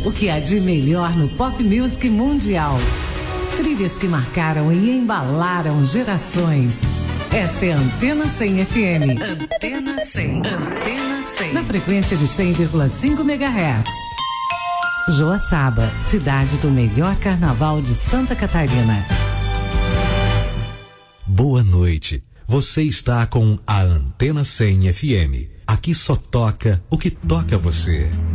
O que há de melhor no pop music mundial. Trilhas que marcaram e embalaram gerações. Esta é a Antena 100 FM. Antena 100. Antena 100. Na frequência de 100,5 MHz. Joaçaba, cidade do melhor carnaval de Santa Catarina. Boa noite. Você está com a Antena 100 FM. Aqui só toca o que toca você.